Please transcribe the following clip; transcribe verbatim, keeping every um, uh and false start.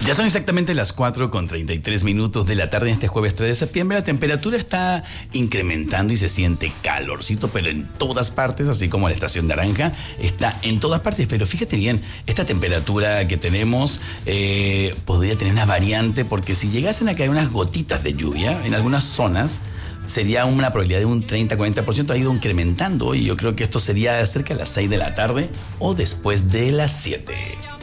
Ya son exactamente las cuatro con treinta y tres minutos de la tarde en este jueves tres de septiembre. La temperatura está incrementando y se siente calorcito, pero en todas partes, así como la estación naranja, está en todas partes. Pero fíjate bien, esta temperatura que tenemos eh, podría tener una variante, porque si llegasen a caer unas gotitas de lluvia en algunas zonas, sería una probabilidad de un treinta a cuarenta por ciento. Ha ido incrementando y yo creo que esto sería cerca de las seis de la tarde o después de las siete.